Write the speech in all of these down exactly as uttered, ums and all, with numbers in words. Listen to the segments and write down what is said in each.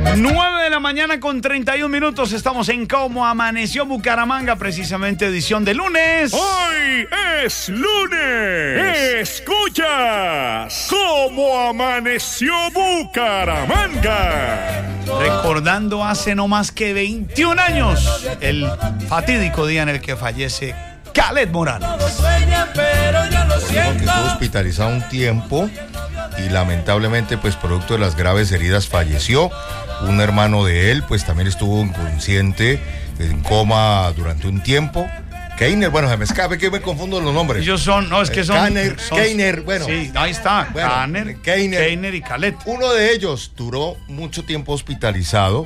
nueve de la mañana con treinta y un minutos. Estamos en Cómo Amaneció Bucaramanga, precisamente edición de lunes. Hoy es lunes. Escuchas Cómo Amaneció Bucaramanga. Recordando hace no más que veintiún años el fatídico día en el que fallece Khaled Morales. Porque estuvo hospitalizado un tiempo y lamentablemente, pues producto de las graves heridas, falleció. Un hermano de él, pues también estuvo inconsciente, en coma durante un tiempo. Keiner, bueno, se me escape que me confundo los nombres. Ellos son, no, es que son... Keiner, son, Keiner, bueno. Sí, ahí está, bueno, Keiner, Keiner, Keiner y Khaled. Uno de ellos duró mucho tiempo hospitalizado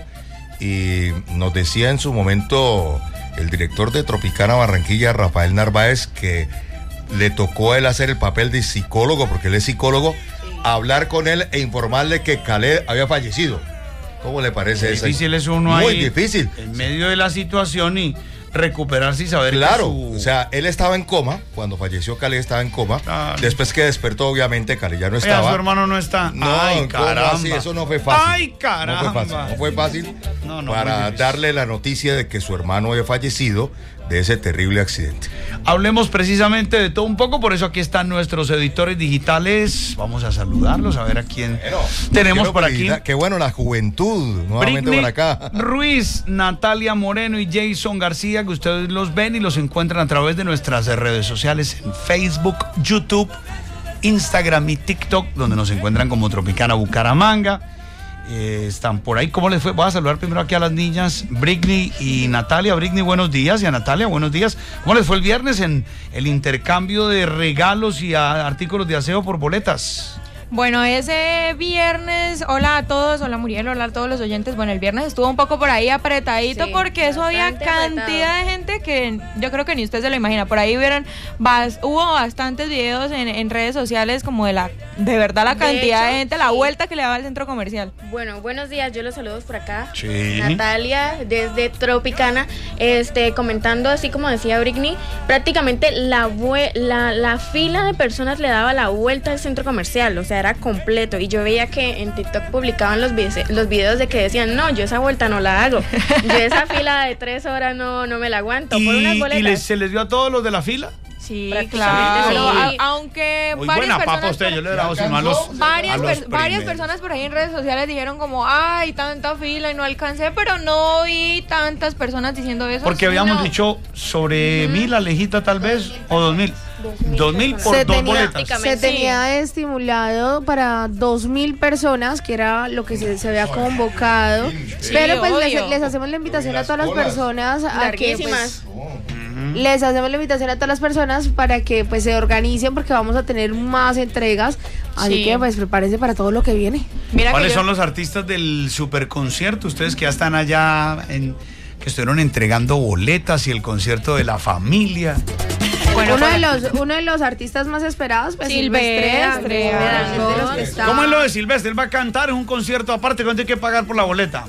y nos decía en su momento el director de Tropicana Barranquilla, Rafael Narváez, que le tocó a él hacer el papel de psicólogo, porque él es psicólogo, sí. Hablar con él e informarle que Khaled había fallecido. ¿Cómo le parece eso? Difícil es uno ahí. Muy difícil. En medio de la situación y recuperarse y saber claro, que su... o sea, él estaba en coma, cuando falleció Khaled estaba en coma, claro. Después que despertó, obviamente, Khaled ya no estaba. Oiga, su hermano no está. No, ay, caramba. Así? Eso no fue fácil. Ay, caramba. No fue fácil, no fue fácil no, no, para darle la noticia de que su hermano había fallecido de ese terrible accidente. Hablemos precisamente de todo un poco, por eso aquí están nuestros editores digitales. Vamos a saludarlos, a ver a quién bueno, tenemos por aquí. Qué bueno la juventud, nuevamente Britney por acá. Ruiz, Natalia Moreno y Jason García, que ustedes los ven y los encuentran a través de nuestras redes sociales en Facebook, YouTube, Instagram y TikTok, donde nos encuentran como Tropicana Bucaramanga. Eh, están por ahí. ¿Cómo les fue? Voy a saludar primero aquí a las niñas Britney y Natalia. Britney, buenos días, y a Natalia, buenos días. ¿Cómo les fue el viernes en el intercambio de regalos y a, artículos de aseo por boletas? Bueno, ese viernes, hola a todos, hola Muriel, hola a todos los oyentes. Bueno, el viernes estuvo un poco por ahí apretadito, sí, porque eso había cantidad apretado. de gente que yo creo que ni usted se lo imagina. Por ahí hubieron, bas, hubo bastantes videos en, en redes sociales como de la, de verdad la cantidad de, hecho, de gente, la sí. vuelta que le daba al centro comercial. Bueno, buenos días, yo los saludo por acá. Sí. Natalia, desde Tropicana, este, comentando así como decía Britney, prácticamente la, la, la fila de personas le daba la vuelta al centro comercial, o sea, era completo, y yo veía que en TikTok publicaban los videos, los videos de que decían, no, yo esa vuelta no la hago, yo esa fila de tres horas no, no me la aguanto, ¿Y, por unas boletas. ¿Y les, se les dio a todos los de la fila? Sí, claro, sí. A, aunque muy varias buena personas papa usted, yo le he dado sino a los varias, a los per, varias personas por ahí en redes sociales dijeron como, ay, tanta fila y no alcancé, pero no vi tantas personas diciendo eso. Porque habíamos no. dicho sobre uh-huh. mil, Alejita, tal vez, o dos mil. Dos mil por se dos tenía, boletas. Se tenía estimulado para dos mil personas, que era lo que se, se había convocado. Sí, pero pues les, les hacemos la invitación a todas las personas a que pues, les hacemos la invitación a todas las personas para que pues se organicen, porque vamos a tener más entregas. Así sí. que pues prepárense para todo lo que viene. Mira, ¿cuáles yo... son los artistas del superconcierto? Ustedes que ya están allá, en, que estuvieron entregando boletas y el concierto de la familia. Bueno, uno, de los, uno de los artistas más esperados, pues Silvestre. Silvestre. Silvestre. ¿Cómo es lo de Silvestre? Él va a cantar en un concierto aparte, ¿cuánto hay que pagar por la boleta?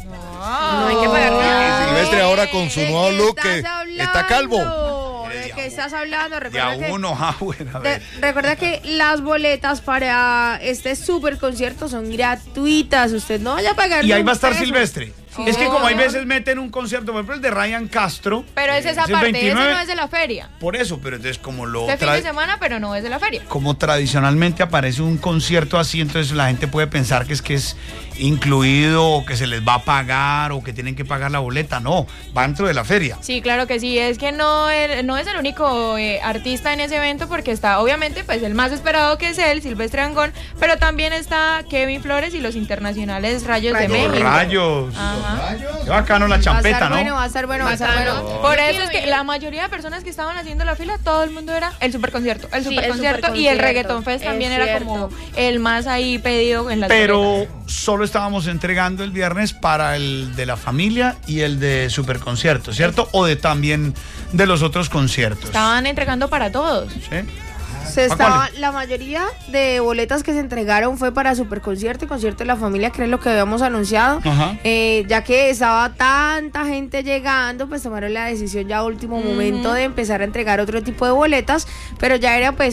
No, no hay que pagar nada. Silvestre ahora con su nuevo look que está calvo. ¿De qué estás hablando? Recuerda que, uno, ah, bueno, a ver. De, recuerda que las boletas para este super concierto son gratuitas. Usted no vaya a pagar. Y ahí va a estar peso. Silvestre. Sí, es que como hay no. veces meten un concierto, por ejemplo el de Ryan Castro. Pero es esa parte, veintinueve, ese no es de la feria. Por eso, pero entonces como lo... Este tra- fin de semana, pero no es de la feria. Como tradicionalmente aparece un concierto así, entonces la gente puede pensar que es que es incluido, o que se les va a pagar, o que tienen que pagar la boleta. No, va dentro de la feria. Sí, claro que sí, es que no, el, no es el único eh, artista en ese evento, porque está obviamente pues el más esperado, que es él, Silvestre Dangond, pero también está Kevin Flores y los internacionales Rayos, Rayos. de México. Los Rayos. Ajá. Qué bacano la champeta, ¿no? Bueno, va a estar bueno, va a estar bueno. Por eso es que la mayoría de personas que estaban haciendo la fila, todo el mundo era el superconcierto, el superconcierto, sí, super y el Reggaeton Fest también era como el más ahí pedido en las Pero boletas. Solo estábamos entregando el viernes para el de la familia y el de superconcierto, ¿cierto? O de también de los otros conciertos. Estaban entregando para todos. ¿Sí? Se estaba, la mayoría de boletas que se entregaron fue para superconcierto y concierto de la familia, que es lo que habíamos anunciado. Eh, ya que estaba tanta gente llegando, pues tomaron la decisión ya a último mm. momento de empezar a entregar otro tipo de boletas, pero ya era pues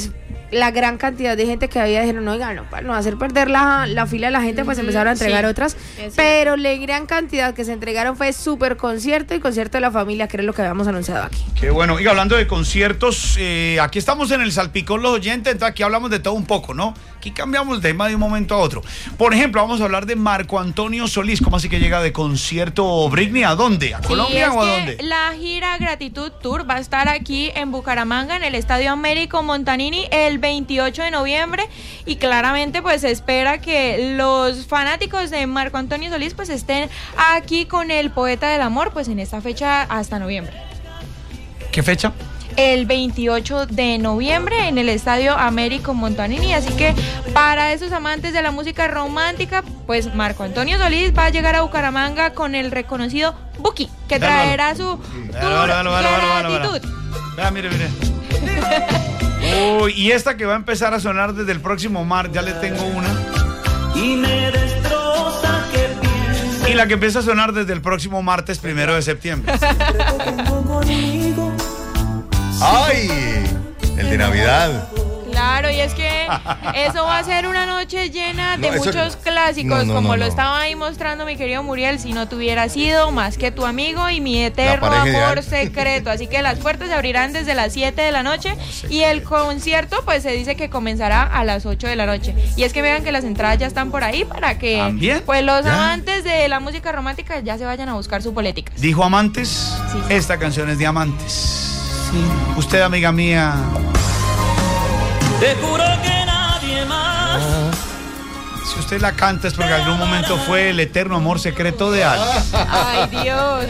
la gran cantidad de gente que había, dijeron, oiga, no, para no hacer perder la, la fila a la gente, pues empezaron a entregar sí, otras, pero la gran cantidad que se entregaron fue súper concierto y concierto de la familia, que era lo que habíamos anunciado aquí. Qué bueno. Y hablando de conciertos, eh, aquí estamos en el Salpicón Los Oyentes, entonces aquí hablamos de todo un poco, ¿no? Aquí cambiamos el tema de un momento a otro. Por ejemplo, vamos a hablar de Marco Antonio Solís. ¿Cómo así que llega de concierto, Britney? ¿A dónde? ¿A Colombia sí, o a dónde? La gira Gratitud Tour va a estar aquí en Bucaramanga, en el Estadio Américo Montanini, el veintiocho de noviembre, y claramente pues se espera que los fanáticos de Marco Antonio Solís pues estén aquí con el Poeta del Amor pues en esta fecha hasta noviembre. ¿Qué fecha? El veintiocho de noviembre en el Estadio Américo Montanini, así que para esos amantes de la música romántica, pues Marco Antonio Solís va a llegar a Bucaramanga con el reconocido Buki, que traerá su tour Gratitud. Vea, mire, mire. Uy, y esta que va a empezar a sonar desde el próximo martes, ya le tengo una. Y me destroza que piense. Y la que empieza a sonar desde el próximo martes, primero de septiembre. ¡Ay! El de Navidad. Claro, y es que eso va a ser una noche llena de No, eso- muchos clásicos, no, no, como no, lo no. estaba ahí mostrando mi querido Muriel, Si no te hubiera sido más que tu amigo y mi eterno pareja amor ideal. secreto. Así que las puertas se abrirán desde las siete de la noche y el concierto pues se dice que comenzará a las ocho de la noche. Y es que vean que las entradas ya están por ahí para que ¿También? pues los Ya. amantes de la música romántica ya se vayan a buscar su polética. Dijo amantes, Sí. esta canción es de amantes. Usted, amiga mía, Te juro que nadie más. si usted la canta es porque en algún momento fue el eterno amor secreto de alguien. Ay, Dios.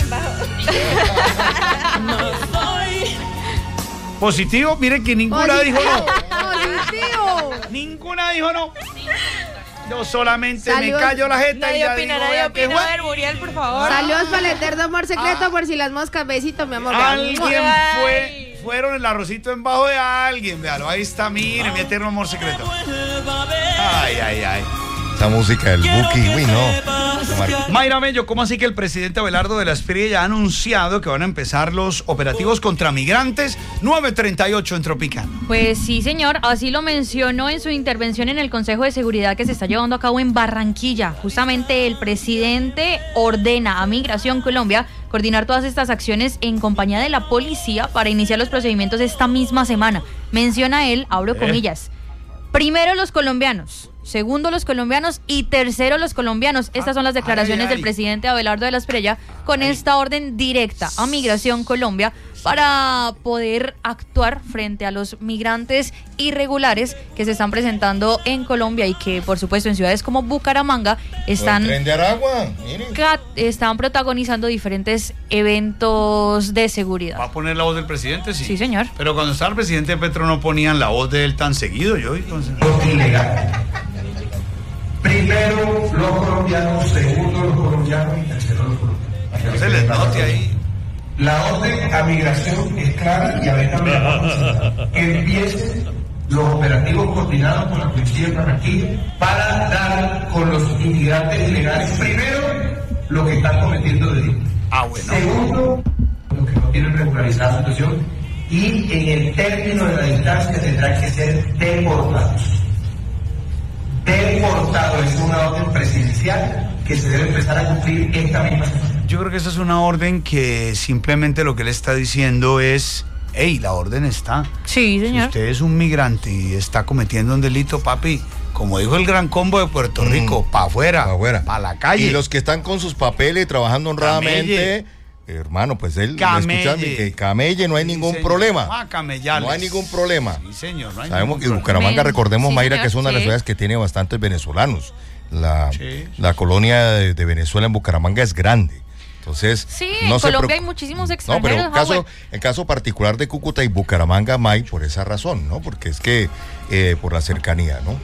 No soy. Positivo, miren que ninguna dijo no. ¡Positivo! Ninguna dijo no. Yo solamente Saludos. me callo la jeta y Nadie ya opina, digo, nadie vea que opina. A fue. ver, Muriel, por favor. Saludos para el eterno amor secreto, por si las moscas, besito, mi amor. Alguien Ay. fue, fueron el arrocito en bajo de alguien, véalo, ahí está, mire, mi eterno amor secreto. Vuelva a ver. Ay, ay, ay. Esa música del Buki, uy, no. Mayra Bello, ¿cómo así que el presidente Abelardo de la Espriella ya ha anunciado que van a empezar los operativos contra migrantes nueve treinta y ocho en Tropicana? Pues sí, señor, así lo mencionó en su intervención en el Consejo de Seguridad que se está llevando a cabo en Barranquilla. Justamente el presidente ordena a Migración Colombia coordinar todas estas acciones en compañía de la policía para iniciar los procedimientos esta misma semana. Menciona él, abro comillas, primero los colombianos, segundo los colombianos y tercero los colombianos. Estas son las declaraciones Ay, ay. del presidente Abelardo de la Espriella con esta orden directa a Migración Colombia para poder actuar frente a los migrantes irregulares que se están presentando en Colombia y que, por supuesto, en ciudades como Bucaramanga están, El tren de Aragua, miren. ca- están protagonizando diferentes eventos de ¿Va seguridad. a poner la voz del presidente? Sí. Sí, señor. Pero cuando estaba el presidente Petro no ponían la voz de él tan seguido, yo entonces... ilegal. Primero los colombianos, segundo los colombianos y tercero los colombianos. No se les note ahí. La orden a migración es clara y a ver también que empiecen los operativos coordinados con la policía de Barranquilla para dar con los inmigrantes ilegales, primero, los que están cometiendo delitos. Ah, bueno. Segundo, los que no tienen regularizada la situación y en el término de la distancia tendrán que ser deportados. Deportado es una orden presidencial que se debe empezar a cumplir esta misma semana. Yo creo que esa es una orden que simplemente lo que él está diciendo es, hey, la orden está. Sí, Si señor. usted es un migrante y está cometiendo un delito, papi, como dijo el gran combo de Puerto Rico, Mm. para afuera, Pa' afuera. para la calle. Y los que están con sus papeles trabajando honradamente, Camelle. hermano, pues él, Camelle. escuchando que camelle no hay Sí, ningún señor. problema. Ah, camellales. No hay ningún problema. Sí, señor, no hay Sabemos ningún que problema. Bucaramanga, Men- recordemos, sí, Mayra, señor, que es una de las sí. ciudades que tiene bastantes venezolanos. La, Sí. la colonia de, de Venezuela en Bucaramanga es grande. Entonces, Sí, no en se Colombia preocup- hay muchísimos No, extranjeros. pero el caso, Howard. el caso particular de Cúcuta y Bucaramanga, May, por esa razón, ¿no? Porque es que, eh, por la cercanía, ¿no?